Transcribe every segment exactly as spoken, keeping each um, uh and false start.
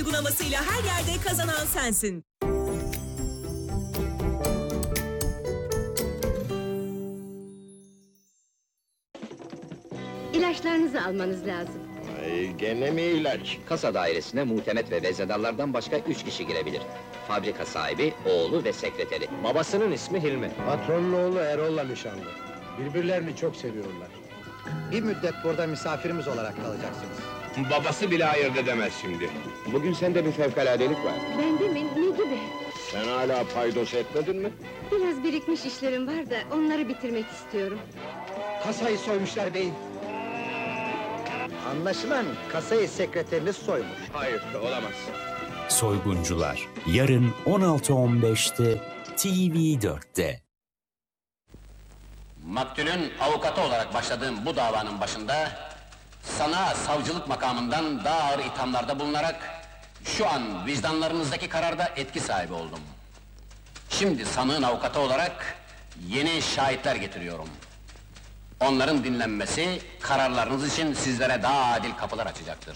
uygulamasıyla her yerde kazanan sensin. İlaçlarınızı almanız lazım. Ay, gene mi ilaç? Kasa dairesine muhtemet ve vezedarlardan başka üç kişi girebilir. Fabrika sahibi, oğlu ve sekreteri. Babasının ismi Hilmi. Patronun oğlu Erol'la nişanlı. Birbirlerini çok seviyorlar. Bir müddet burada misafirimiz olarak kalacaksınız. Babası bile ayırt edemez şimdi. Bugün sende bir fevkaladelik var. Bende mi? Ne gibi? Sen hala paydos etmedin mi? Biraz birikmiş işlerim var da onları bitirmek istiyorum. Kasayı soymuşlar beyim. Anlaşılan kasayı sekreteriniz soymuş. Hayır, olamaz. Soyguncular, yarın on altı on beşte T V dörtte. Maktulün avukatı olarak başladığım bu davanın başında sana savcılık makamından daha ağır ithamlarda bulunarak şu an vicdanlarınızdaki kararda etki sahibi oldum. Şimdi sanığın avukatı olarak yeni şahitler getiriyorum. Onların dinlenmesi kararlarınız için sizlere daha adil kapılar açacaktır.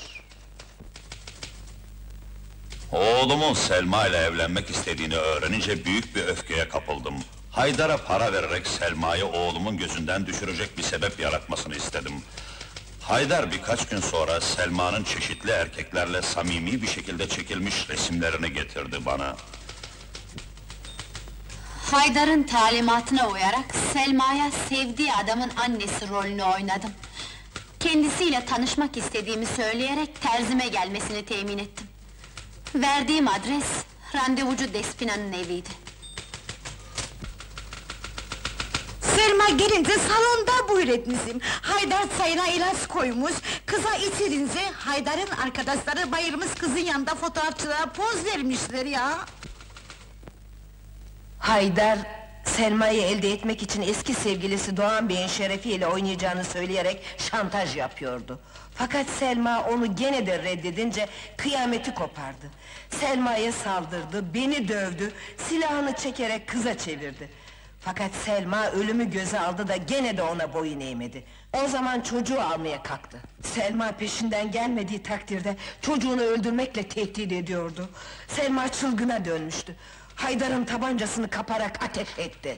Oğlumun Selma ile evlenmek istediğini öğrenince büyük bir öfkeye kapıldım. Haydar'a para vererek Selma'yı oğlumun gözünden düşürecek bir sebep yaratmasını istedim. Haydar birkaç gün sonra Selma'nın çeşitli erkeklerle samimi bir şekilde çekilmiş resimlerini getirdi bana. Haydar'ın talimatına uyarak Selma'ya sevdiği adamın annesi rolünü oynadım. Kendisiyle tanışmak istediğimi söyleyerek terzime gelmesini temin ettim. Verdiğim adres, randevucu Despina'nın eviydi. Selma gelince salonda buyur etmişim. Haydar çayına ilaç koymuş, kıza içirince Haydar'ın arkadaşları bayırmış kızın yanında fotoğrafçılığa poz vermişler ya. Haydar, Selma'yı elde etmek için eski sevgilisi Doğan Bey'in şerefiyle oynayacağını söyleyerek şantaj yapıyordu. Fakat Selma onu gene de reddedince kıyameti kopardı. Selma'ya saldırdı, beni dövdü, silahını çekerek kıza çevirdi. Fakat Selma ölümü göze aldı da gene de ona boyun eğmedi. O zaman çocuğu almaya kalktı. Selma peşinden gelmediği takdirde çocuğunu öldürmekle tehdit ediyordu. Selma çılgına dönmüştü. Haydar'ın tabancasını kaparak ateş etti.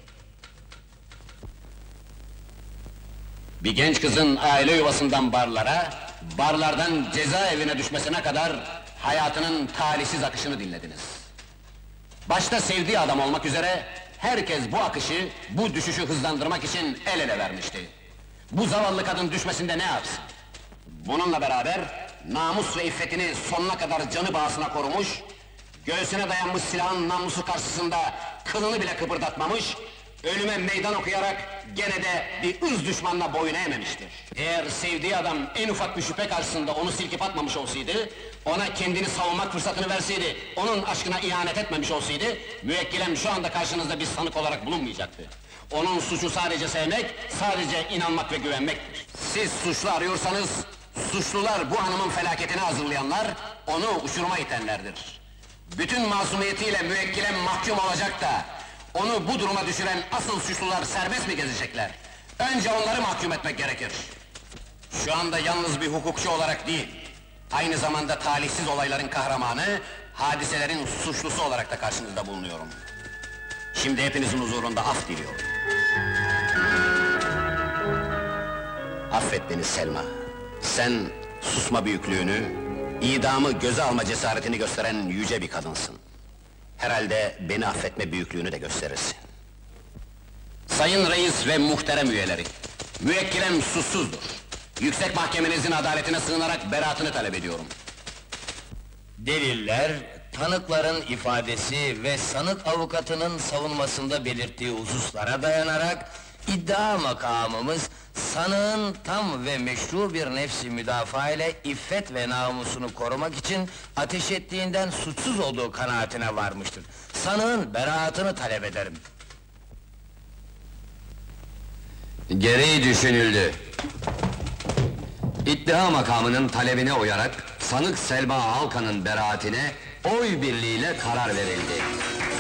Bir genç kızın aile yuvasından barlara, barlardan cezaevine düşmesine kadar hayatının talihsiz akışını dinlediniz. Başta sevdiği adam olmak üzere herkes bu akışı, bu düşüşü hızlandırmak için el ele vermişti. Bu zavallı kadın düşmesinde ne yapsın? Bununla beraber namus ve iffetini sonuna kadar canı bağısına korumuş, göğsüne dayanmış silahın namlusu karşısında kılını bile kıpırdatmamış, ölüme meydan okuyarak gene de bir ırz düşmanına boyun eğmemiştir. Eğer sevdiği adam en ufak bir şüphe karşısında onu silkip atmamış olsaydı, ona kendini savunmak fırsatını verseydi, onun aşkına ihanet etmemiş olsaydı, müvekkilem şu anda karşınızda bir sanık olarak bulunmayacaktı. Onun suçu sadece sevmek, sadece inanmak ve güvenmektir. Siz suçlu arıyorsanız, suçlular bu hanımın felaketini hazırlayanlar, onu uçuruma itenlerdir. Bütün masumiyetiyle müvekkilem mahkum olacak da, onu bu duruma düşüren asıl suçlular serbest mi gezecekler? Önce onları mahkum etmek gerekir. Şu anda yalnız bir hukukçu olarak değil, aynı zamanda talihsiz olayların kahramanı, hadiselerin suçlusu olarak da karşınızda bulunuyorum. Şimdi hepinizin huzurunda af diliyorum. Affet beni Selma. Sen susma büyüklüğünü, idamı göze alma cesaretini gösteren yüce bir kadınsın. Herhalde beni affetme büyüklüğünü de gösterirsin. Sayın reis ve muhterem üyeleri, müvekkilem suçsuzdur. Yüksek mahkemenizin adaletine sığınarak beraatını talep ediyorum. Deliller, tanıkların ifadesi ve sanık avukatının savunmasında belirttiği hususlara dayanarak iddia makamımız sanığın tam ve meşru bir nefsi müdafaa ile iffet ve namusunu korumak için ateş ettiğinden suçsuz olduğu kanaatine varmıştır. Sanığın beraatını talep ederim. Gereği düşünüldü. İddia makamının talebine uyarak sanık Selma Alkan'ın beraatine oy birliğiyle karar verildi.